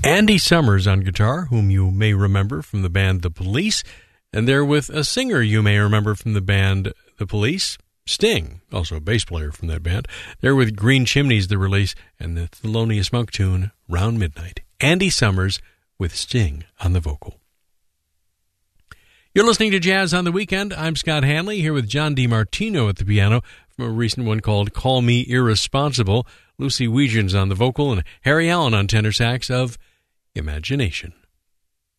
Andy Summers on guitar, whom you may remember from the band The Police, and they're with a singer you may remember from the band The Police, Sting, also a bass player from that band. They're with Green Chimneys, the release, and the Thelonious Monk tune, Round Midnight. Andy Summers with Sting on the vocal. You're listening to Jazz on the Weekend. I'm Scott Hanley, here with John DiMartino at the piano from a recent one called Call Me Irresponsible. Lucy Wegens on the vocal and Harry Allen on tenor sax of Imagination.